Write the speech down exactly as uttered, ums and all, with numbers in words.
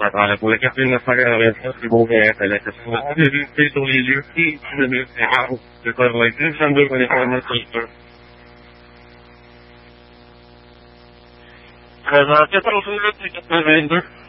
statale, quelle che appena pagano le altre buchette, le che sono i titoli di ufficio del Stato, che per le pensando con le farmacisti. Cosa che per lo che sta avendo?